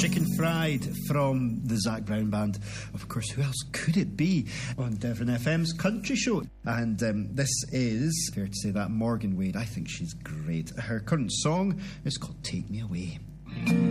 Chicken Fried from the Zac Brown Band. Of course, who else could it be on Devon FM's Country Show? And this is, fair to say that, Morgan Wade. I think she's great. Her current song is called Take Me Away.